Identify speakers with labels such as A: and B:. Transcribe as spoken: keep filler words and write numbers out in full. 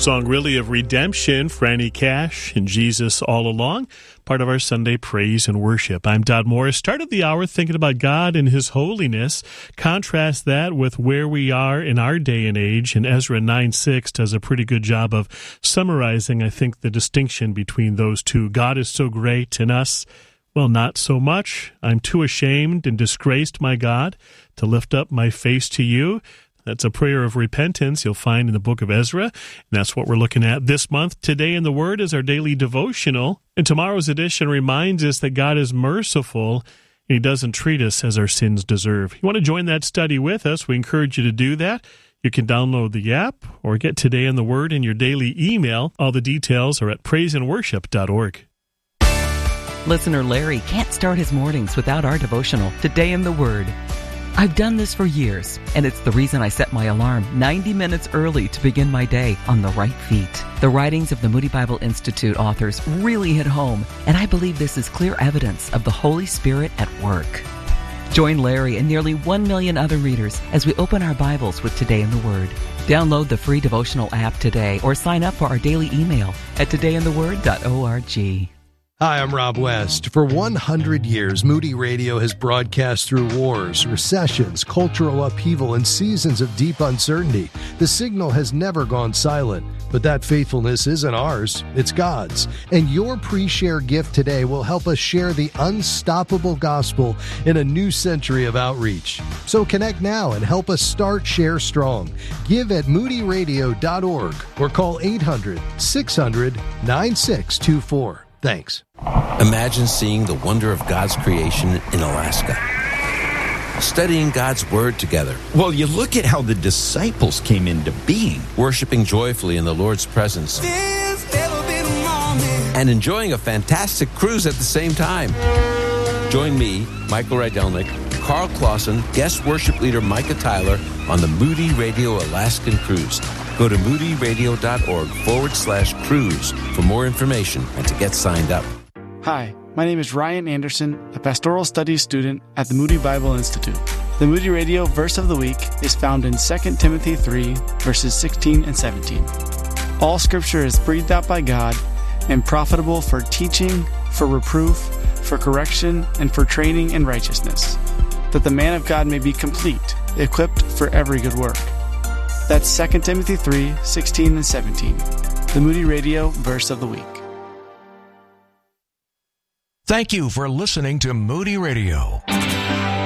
A: Song really of redemption, Franny Cash and Jesus All Along, part of our Sunday praise and worship. I'm Dodd Morris. Started the hour thinking about God and His holiness. Contrast that with where we are in our day and age, and Ezra nine six does a pretty good job of summarizing, I think, the distinction between those two. God is so great, and us, well, not so much. I'm too ashamed and disgraced, my God, to lift up my face to you. That's a prayer of repentance you'll find in the book of Ezra, and that's what we're looking at this month. Today in the Word is our daily devotional, and tomorrow's edition reminds us that God is merciful, and He doesn't treat us as our sins deserve. You want to join that study with us? We encourage you to do that. You can download the app or get Today in the Word in your daily email. All the details are at praise and worship dot org.
B: Listener Larry can't start his mornings without our devotional, Today in the Word. I've done this for years, and it's the reason I set my alarm ninety minutes early to begin my day on the right feet. The writings of the Moody Bible Institute authors really hit home, and I believe this is clear evidence of the Holy Spirit at work. Join Larry and nearly one million other readers as we open our Bibles with Today in the Word. Download the free devotional app today or sign up for our daily email at today in the word dot org.
C: Hi, I'm Rob West. For one hundred years, Moody Radio has broadcast through wars, recessions, cultural upheaval, and seasons of deep uncertainty. The signal has never gone silent, but that faithfulness isn't ours, it's God's. And your pre-share gift today will help us share the unstoppable gospel in a new century of outreach. So connect now and help us start Share Strong. Give at moody radio dot org or call eight hundred, six hundred, nine six two four. Thanks.
D: Imagine seeing the wonder of God's creation in Alaska. Studying God's Word together.
E: Well, you look at how the disciples came into being.
D: Worshiping joyfully in the Lord's presence. And enjoying a fantastic cruise at the same time. Join me, Michael Rydelnik, Carl Clausen, guest worship leader Micah Tyler on the Moody Radio Alaskan Cruise. Go to moody radio dot org forward slash cruise for more information and to get signed up.
F: Hi, my name is Ryan Anderson, a pastoral studies student at the Moody Bible Institute. The Moody Radio Verse of the Week is found in Second Timothy three, verses sixteen and seventeen. All Scripture is breathed out by God and profitable for teaching, for reproof, for correction, and for training in righteousness, that the man of God may be complete, equipped for every good work. That's Second Timothy three, sixteen and seventeen. The Moody Radio Verse of the Week.
G: Thank you for listening to Moody Radio.